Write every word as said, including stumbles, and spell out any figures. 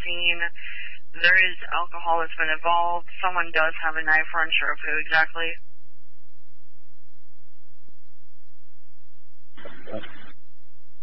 scene. There is alcohol that's been involved. Someone does have a knife. We're unsure of who exactly.